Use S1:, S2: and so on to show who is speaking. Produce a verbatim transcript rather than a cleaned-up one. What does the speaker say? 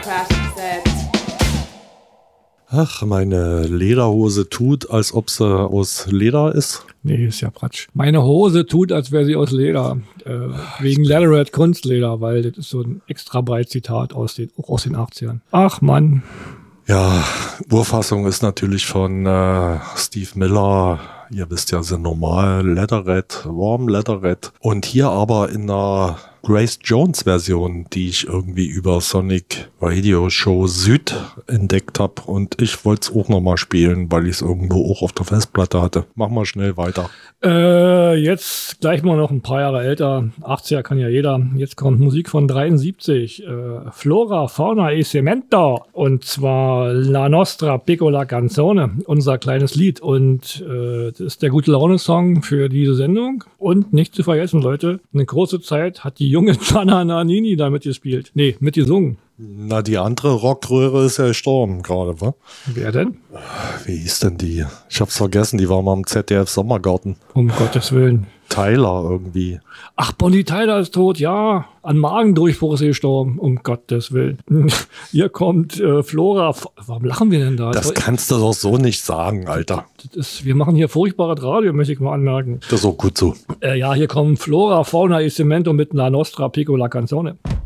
S1: Ach, meine Lederhose tut, als ob sie aus Leder ist.
S2: Nee, ist ja Quatsch. Meine Hose tut, als wäre sie aus Leder. Äh, wegen Leatherette Kunstleder, weil das ist so ein extra breit Zitat aus den, auch aus den achtzigern. Ach Mann.
S1: Ja, Urfassung ist natürlich von äh, Steve Miller. Ihr wisst ja, sind normal Leatherette, Warm Leatherette. Und hier aber in einer Grace Jones Version, die ich irgendwie über Sonic Radio Show Süd entdeckt habe. Und ich wollte es auch nochmal spielen, weil ich es irgendwo auch auf der Festplatte hatte. Mach mal schnell weiter.
S2: Äh, jetzt gleich mal noch ein paar Jahre älter. achtziger kann ja jeder. Jetzt kommt Musik von dreiundsiebzig. Äh, Flora, Fauna e Cemento. Und zwar La Nostra Piccola Canzone. Unser kleines Lied. Und äh, das ist der gute Laune-Song für diese Sendung. Und nicht zu vergessen, Leute, eine große Zeit hat die junge Gianna Nannini da mitgespielt. Nee, mitgesungen.
S1: Na, die andere Rockröhre ist ja gestorben gerade, wa?
S2: Wer denn?
S1: Wie hieß denn die? Ich hab's vergessen, die war mal im Z D F Sommergarten.
S2: Um Gottes Willen.
S1: Tyler irgendwie.
S2: Ach, Bonnie Tyler ist tot, ja. An Magendurchbruch ist sie gestorben, um Gottes Willen. Hier kommt äh, Flora. Warum lachen wir denn da?
S1: Das kannst du doch so nicht sagen, Alter.
S2: Das ist, wir machen hier furchtbares Radio, möchte ich mal anmerken.
S1: Das ist auch gut so.
S2: Äh, ja, hier kommen Flora, Fauna e Cemento mit La Nostra Piccola Canzone.